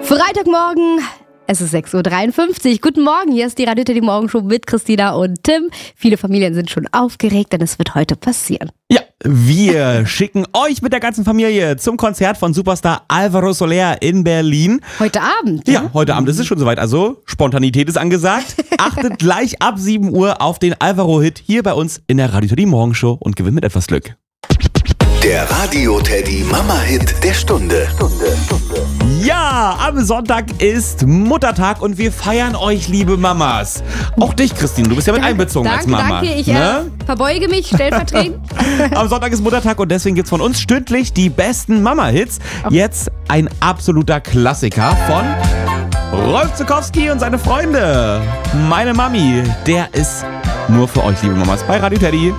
Freitagmorgen, es ist 6.53 Uhr. Guten Morgen, hier ist die Radio Teddy Morgenshow mit Christina und Tim. Viele Familien sind schon aufgeregt, denn es wird heute passieren. Ja, wir schicken euch mit der ganzen Familie zum Konzert von Superstar Alvaro Soler in Berlin. Heute Abend? Ja, heute Abend ist es schon soweit, also Spontanität ist angesagt. Achtet gleich ab 7 Uhr auf den Alvaro-Hit hier bei uns in der Radio Teddy Morgenshow und gewinnt mit etwas Glück. Der Radio Teddy Mama-Hit der Stunde. Ja, am Sonntag ist Muttertag und wir feiern euch, liebe Mamas. Auch dich, Christine, du bist ja mit einbezogen als Mama. Danke, ich verbeuge mich stellvertretend. Am Sonntag ist Muttertag und deswegen gibt's von uns stündlich die besten Mama-Hits. Jetzt ein absoluter Klassiker von Rolf Zukowski und seine Freunde. Meine Mami, der ist nur für euch, liebe Mamas, bei Radio Teddy.